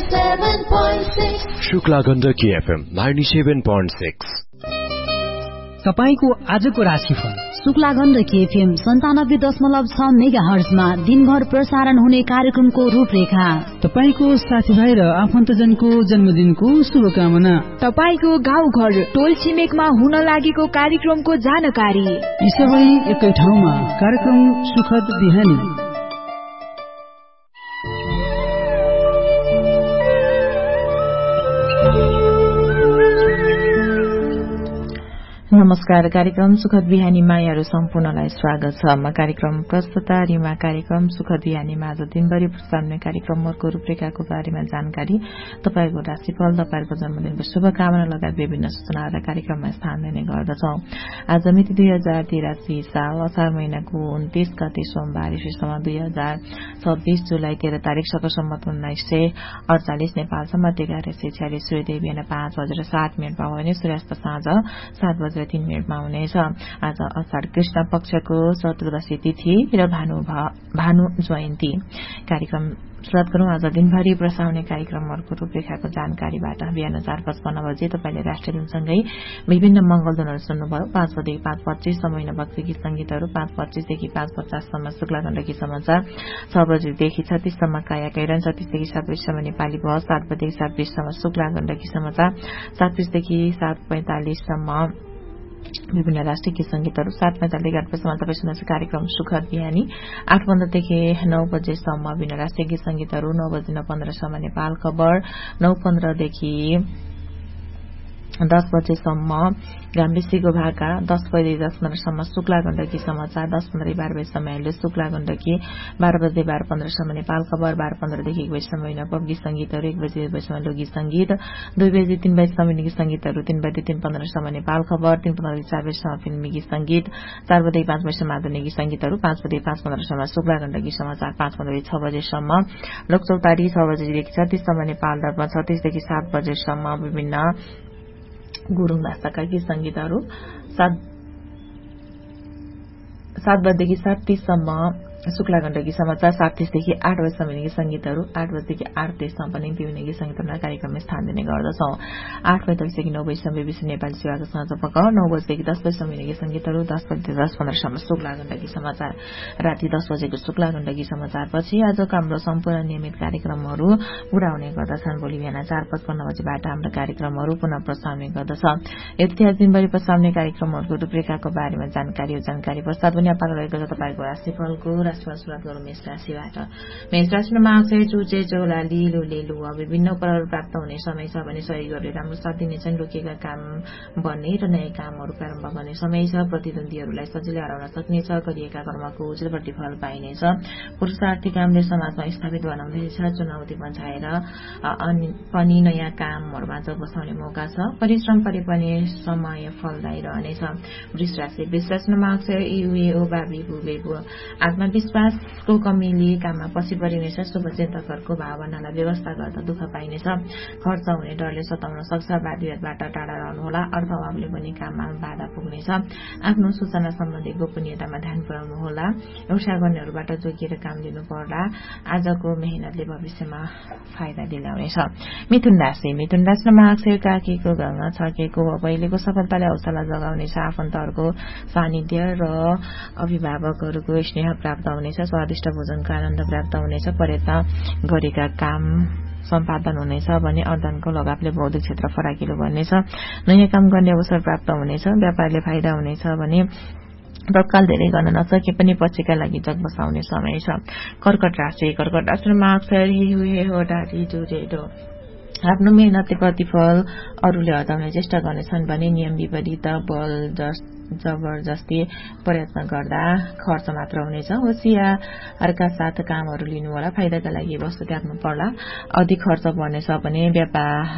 Shukla Gandaki FM 97.6। तपाईको आजको राशिफल। शुक्ला गण्डकी FM 97.6 मेगाहर्जमा दिनभर प्रसारण हुने कार्यक्रमको रूपरेखा। तपाईको साथीभाइ र आफन्तजनको जन्मदिनको शुभकामना। तपाईको गाउँ घर टोल छिमेकमा हुन लागेको कार्यक्रमको जानकारी। यी सबै एकै ठाउँमा कार्यक्रम सुखद बिहानी। नमस्कार। कार्यक्रम सुखद बिहानीमा यहाँहरू सम्पूर्णलाई स्वागत छ। म कार्यक्रम प्रस्तुता रिमा। कार्यक्रम सुखद बिहानीमा आज दिनभरि प्रसारण कार्यक्रमहरूको रूपरेखाको बारेमा जानकारी, तपाईको राशिफल, तपाईको जन्मदिनको शुभकामना लगायत विभिन्न सूचनाहरू कार्यक्रममा स्थान दिने गर्दछौ। आज मिति 2083 साल असार महिनाको 29 गते सोमबार, ईस्वीसम्म 2026 जुलाई 13 तारिक, शक सम्वत 1948, नेपाल सम्मत 1146, सूर्यदेव बिहान 5:07 हुने, सूर्यास्त साँझ 7:03 हुनेछ। आज अषाढ कृष्ण पक्षको चतुर्दशी तिथि र भानु जयन्ती। कार्यक्रम सुरुवात गरौं आज दिनभरि प्रसाउने कार्यक्रमहरूको रूपरेखाको जानकारीबाट। बिहान 4:55 बजे तपाईले राष्ट्रिय धुनसँगै विभिन्न मंगलधुनहरू सुन्नुभयो। 5 बजेदेखि 5:25 सम्म भक्ति गीत संगीतहरू, 5:25 देखि 5:50 सम्म शुक्ला गण्डकी समाचार, 6 बजेदेखि 36 सम्म काया कैरन, 36 देखि 7:20 सम्म नेपाली बहस, 7 बजेदेखि 7:20 सम्म शुक्ला गण्डकी समाचार, 7:20 देखि 7:45 सम्म विभिन्न राष्ट्रिय गीत संगीतहरू, 7:45 देखि 8 बजेसम्म तपाईँ सुन्नुहुन्छ कार्यक्रम सुखद बिहानी। 8:15 देखि 9 बजेसम्म विभिन्न राष्ट्रिय गीत संगीतहरू, 9 बजे 9:15 सम्म नेपाल खबर, 9:15 देखि 10 बजेसम्म गाम्बेसीको भाका, 10 बजे 10:15 सम्म शुक्ला गण्डकी समाचार, 10:15 12 बजेसम्म हेर्दै शुक्ला गण्डकी, 12 बजे 12:15 सम्म नेपाल खबर, 12:15 देखि 1 बजेसम्म पप गीत संगीतहरू, 1 बजे 1 बजेसम्म लोकगीत संगीत, 2 बजे 3 बजेसम्म गीत संगीतहरू, 3 बजे 3:15 सम्म नेपाल खबर, 3:15 देखि 4 बजेसम्म फिल्मी गीत संगीत, 4 बजे 5 बजेसम्म आधुनिक गीत संगीतहरू, 5 बजे 5:15 सम्म शुक्ला गण्डकी समाचार, 5:15 देखि 6 बजेसम्म लोकचौतारी, 6 बजेदेखि 36 सम्म नेपाल दर्पण, 36 देखि 7 बजेसम्म विभिन्न गुरुङ भाषाका गीत संगीतहरू, 7 बजेदेखि 7:30 सम्म शुक्ला गण्डकी समाचार, 7:30 देखि 8 बजेसम्म गीत संगीतहरू, 8 बजेदेखि 8:30 सम्म पनि विभिन्न गीत संगीतहरूमा कार्यक्रममा स्थान दिने गर्दछौं। 8:45 देखि 9 बजेसम्म बीबीसी नेपाली सेवाको साँझ पख, 9 बजेदेखि 10 बजेसम्म गीत संगीतहरू, 10 बजेदेखि 10:15 सम्म शुक्ला गण्डकी समाचार, राति 10 बजेको शुक्ला गण्डकी समाचारपछि आजको हाम्रो सम्पूर्ण नियमित कार्यक्रमहरू पूरा हुने गर्दछन्। भोलि बिहान 4:55 बजेबाट हाम्रो कार्यक्रमहरू पुनः प्रसारण गर्दछ। यति आज दिनभरि प्रसारण कार्यक्रमहरूको रूपरेखाको बारेमा जानकारी प्रस्ताव पनि अपार रहेको छ। तपाईको राशिफलको राशिफल सुरुवात गरौं मेष राशिबाट। मेष राशिमा अक्षय चुचे चौला लिलो लेलु विभिन्न उपहारहरू प्राप्त हुने समय छ भने सहयोगीहरूले राम्रो साथ दिनेछन्। रोकिएका काम बन्ने र नयाँ कामहरू प्रारम्भ गर्ने समय छ। प्रतिद्वन्दीहरूलाई सजिलै हराउन सक्नेछ। गरिएका कर्मको उचित प्रतिफल पाइनेछ। पुरुषार्थी कामले समाजमा स्थापित बनाउँदैछ। चुनौती बचाएर पनि नयाँ कामहरूमा जग बसाउने मौका छ। परिश्रम परे पनि समय फलदायी रहनेछ। वृष राशिमा अक्षय इउ बाबी बुबेबु आत्मविश्वासको कमीले काममा पछि परिनेछ। शुभचिन्तकहरूको भावनालाई व्यवस्था गर्दा दुःख पाइनेछ। खर्च हुने डरले सताउन सक्छ। वादविवादबाट टाढा रहनुहोला। अर्थअभावले पनि काममा बाधा पुग्नेछ। आफ्नो सूचना सम्बन्धी गोपनीयतामा ध्यान पुर्याउनुहोला। व्यवसाय गर्नेहरूबाट जोगिएर काम लिनु पर्ला। आजको मेहनतले भविष्यमा फाइदा दिलाउनेछ। मिथुन राशिमा अक्षय काकीको गंगा छर्केको पहिलेको सफलताले हौसला जगाउनेछ। आफन्तहरूको सानिध्य र अभिभावकहरूको स्नेह प्राप्त हुनेछ। स्वादिष्ट भोजनको आनन्द प्राप्त हुनेछ। प्रयत्न गरेका काम सम्पादन हुनेछ भने अर्धनको लगावले बौद्धिक क्षेत्र फराकिलो बन्नेछ। नयाँ काम गर्ने अवसर प्राप्त हुनेछ। व्यापारले फाइदा हुनेछ भने तत्काल धेरै गर्न नसके पनि पछिका लागि जग बसाउने समय छ। कर्कट राशिमा अक्षर आफ्नो मेहनतले प्रतिफल अरूले हटाउने चेष्टा गर्नेछन् भने नियम विपरीत बल जबरजस्ती प्रयत्न गर्दा खर्च मात्र हुनेछ। होसियारका साथ कामहरू लिनु होला। फाइदाका लागि वस्तु त्याग्नु पर्ला। अधिक खर्च बढ्नेछ भने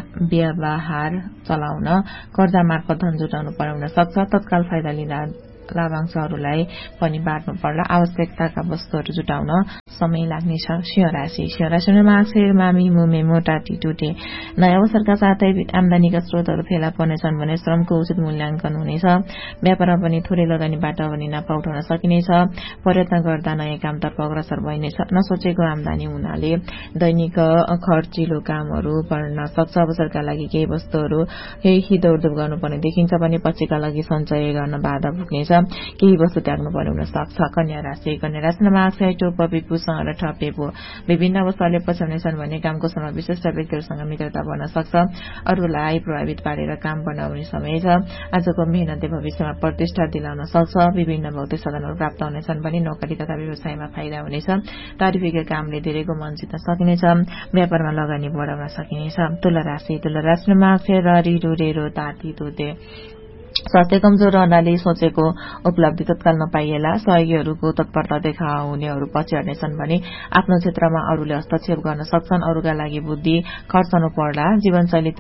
व्यवहार चलाउन कर्जा मार्फत धन जुटाउनु पर्न सक्छ। तत्काल फाइदा लिँदा लाभांशहरूलाई पनि बाँड्नु पर्ला। आवश्यकताका वस्तुहरू जुटाउन समय लाग्नेछ। सिंह राशि मार्क्स मामी मुमे मोटा टिटुटे नयाँ अवसरका साथै आमदानीका स्रोतहरू फेला पर्नेछन् भने श्रमको उचित मूल्याङ्कन हुनेछ। व्यापारमा पनि थोरै लगानीबाट पनि नाफा उठाउन सकिनेछ। प्रयत्न गर्दा नयाँ कामतर्फ अग्रसर भइनेछ। नसोचेको आमदानी हुनाले दैनिक खर्चिलो कामहरू बढ्न सक्छ। अवसरका लागि केही वस्तुहरू केही दौडधुप गर्नुपर्ने देखिन्छ भने पछिका लागि सञ्चय गर्न बाधा पुग्नेछ। केही वस्तु त्याग्नुपर्ने हुन सक्छ। कन्या राशिमा मार्क्स टोप पिपुसँग र ठपेपो विभिन्न वस्तुहरूले पछ्याउनेछन् भने कामको समय विशिष्ट व्यक्तिहरूसँग मित्रता बन्न सक्छ। अरूलाई प्रभावित पारेर काम बनाउने समय छ। आजको मेहनतले भविष्यमा प्रतिष्ठा दिलाउन सक्छ। विभिन्न भौतिक साधनहरू प्राप्त हुनेछन् भने नोकरी तथा व्यवसायमा फाइदा हुनेछ। तारिफीका कामले धेरैको मन जित्न सकिनेछ। व्यापारमा लगानी बढाउन सकिनेछ। तुला राशिमा मार्क्स रिडो ताती तोते स्वास्थ्य कमजोर रहनाले सोचेको उपलब्धि तत्काल नपाइएला। सहयोगीहरूको तत्परता देखाउनेहरू पछि हट्नेछन् भने आफ्नो क्षेत्रमा अरूले हस्तक्षेप गर्न सक्छन्। अरूका लागि बुद्धि खर्चनु पर्ला। जीवनशैली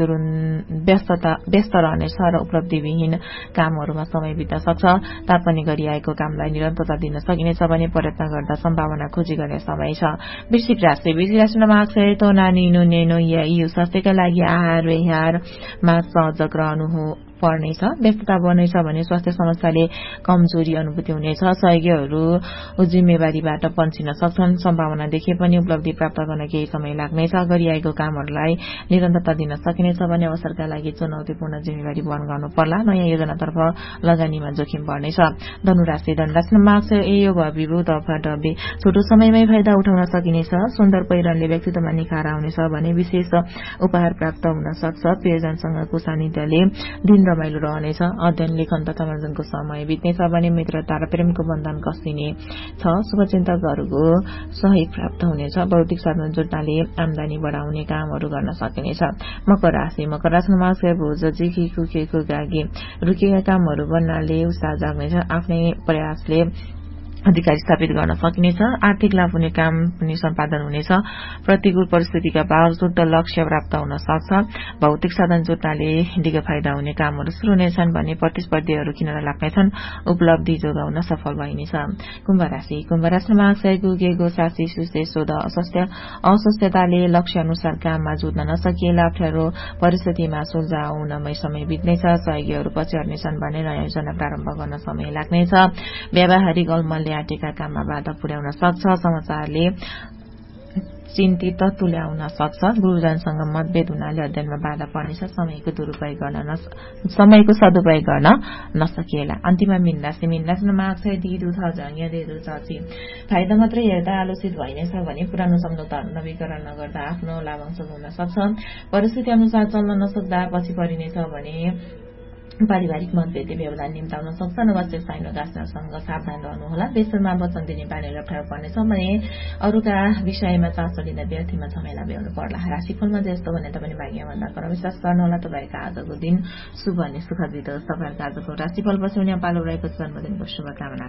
व्यस्त रहनेछ र उपलब्धिविहीन कामहरूमा समय बित्न सक्छ। तापनि गरिआएको कामलाई निरन्तरता दिन सकिनेछ भने प्रयत्न गर्दा सम्भावना खोजी गर्ने समय छ। वृश्चिक राशिमा मार्क्स नानी नुनेनो यो स्वास्थ्यका लागि आहार व्यवहारमा सजग रहनु पर्नेछ। व्यस्तता बढ्नेछ भने स्वास्थ्य समस्याले कमजोरी अनुभूति हुनेछ। सहयोगीहरू जिम्मेवारीबाट पन्छिन सक्छन्। सम्भावना देखे पनि उपलब्धि प्राप्त गर्न केही समय लाग्नेछ। गरिआएको कामहरूलाई निरन्तरता दिन सकिनेछ भने अवसरका लागि चुनौतीपूर्ण जिम्मेवारी वहन गर्नु पर्ला। नयाँ योजनातर्फ लगानीमा जोखिम बढ्नेछ। धनुराशिमा मार्क्स योग अभिभूत डबे छोटो समयमै फाइदा उठाउन सकिनेछ। सुन्दर पहिरनले व्यक्तित्वमा निखार आउनेछ भने विशेष उपहार प्राप्त हुन सक्छ। प्रियजनसँगको सानिध्यले दिन रमाइलो रहनेछ। अध्ययन लेखन तथा मनोरञ्जनको समय बित्नेछ भने मित्रता र प्रेमको बन्धन कसिने छ। शुभचिन्तकहरूको सहयोग प्राप्त हुनेछ। भौतिक साधन जुट्नाले आमदानी बढाउने कामहरू गर्न सकिनेछ। मकर राशिमा मार्क्स भोज जिखीको गागी रुकेका कामहरू बन्नाले उत्साह जाग्नेछ। आफ्नै प्रयासले अधिकारी स्थापित गर्न सकिनेछ। आर्थिक लाभ हुने काम पनि सम्पादन हुनेछ। प्रतिकूल परिस्थितिका बावजुद लक्ष्य प्राप्त हुन सक्छ। भौतिक साधन जुट्नाले दिग फाइदा हुने कामहरू सुरु हुनेछन् भने प्रतिस्पर्धीहरू किनेर लाग्नेछन्। उपलब्धि जोगाउन सफल भइनेछ। कुम्भ राशिमा मार्क्स गुगेगो सासी सुस्ते सोध अस्वस्थताले लक्ष्य अनुसार काममा जुट्न नसकिएला। अप्ठ्यारो परिस्थितिमा सुल्झाउनमै समय बित्नेछ। सहयोगीहरू पछि हट्नेछन् भने नयाँ योजना प्रारम्भ गर्न समय लाग्नेछ। व्यावहारिक अलमलले आटेका काममा बाधा पुर्याउन सक्छ। समाचारले चिन्तित तुल्याउन सक्छ। गुरुजनसँग मतभेद हुनाले अध्ययनमा बाधा पर्नेछ। समयको सदुपयोग गर्न नसकिएला। अन्तिममा मीन राशिमा मार्क्स दिदु छ झङ्ग्या दिदु चची फाइदा मात्रै हेर्दा आलोचित भइनेछ भने पुरानो सम्झौताहरू नवीकरण नगर्दा आफ्नो लाभांश हुन सक्छ। परिस्थिति अनुसार चल्न नसक्दा पछि परिनेछ भने पारिवारिक मतभेदले व्यवधान निम्ताउन सक्छ। नवश्यक साइनो गाँच्नसँग सावधान रहनुहोला। देशमा वचन दिने बानीले अप्ठ्यारो पर्नेछ भने अरूका विषयमा चासो लिँदा व्यर्थीमा झमेला बेहोर्नु पर्ला। राशिफलमा जस्तो भने तपाईँ भाग्यभन्दा कर विश्वास गर्नुहोला। तपाईँको आजको दिन शुभ अनि सुखद बितोस्। तपाईँहरूको आजको राशिफल पछि पालो रहेको जन्मदिनको शुभकामना